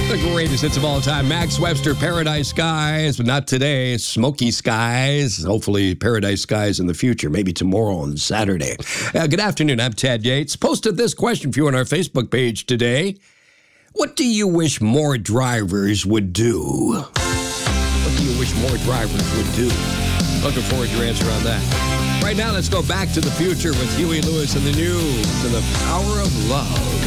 The greatest hits of all time. Max Webster, Paradise Skies, but not today. Smoky Skies. Hopefully, Paradise Skies in the future, maybe tomorrow on Saturday. Good afternoon. I'm Ted Yates. Posted this question for you on our Facebook page today. What do you wish more drivers would do? What do you wish more drivers would do? Looking forward to your answer on that. Right now, let's go back to the future with Huey Lewis and the News and the Power of Love.